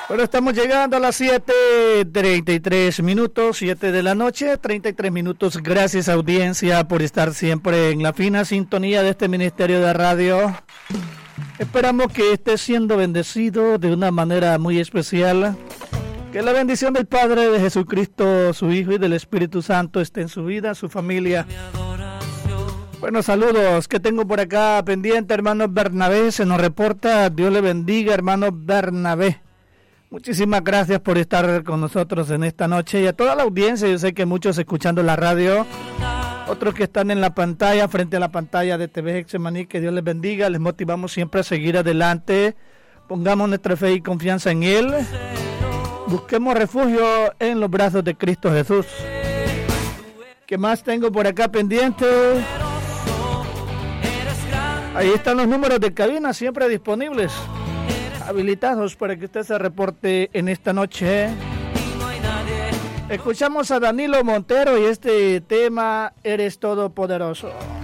Bueno, estamos llegando a las 7:33 minutos, 7 de la noche, 33 minutos. Gracias, audiencia, por estar siempre en la fina sintonía de este Ministerio de Radio. Esperamos que esté siendo bendecido de una manera muy especial. Que la bendición del Padre, de Jesucristo, su Hijo, y del Espíritu Santo esté en su vida, su familia. Bueno, saludos que tengo por acá pendiente, hermano Bernabé, se nos reporta. Dios le bendiga, hermano Bernabé. Muchísimas gracias por estar con nosotros en esta noche y a toda la audiencia. Yo sé que muchos escuchando la radio, otros que están en la pantalla, frente a la pantalla de TV Getsemaní, que Dios les bendiga. Les motivamos siempre a seguir adelante. Pongamos nuestra fe y confianza en Él. Busquemos refugio en los brazos de Cristo Jesús. ¿Qué más tengo por acá pendiente? Ahí están los números de cabina siempre disponibles, habilitados para que usted se reporte en esta noche. Escuchamos a Danilo Montero y este tema, Eres Todopoderoso.